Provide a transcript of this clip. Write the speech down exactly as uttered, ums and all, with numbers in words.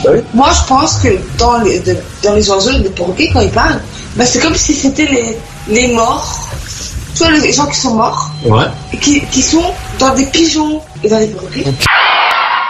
Bah oui. Moi, je pense que dans les, de, dans les oiseaux, les perroquets, quand ils parlent, bah, c'est comme si c'était les, les morts. Tu vois, les gens qui sont morts. Ouais. Et qui, qui sont dans des pigeons et dans des perroquets.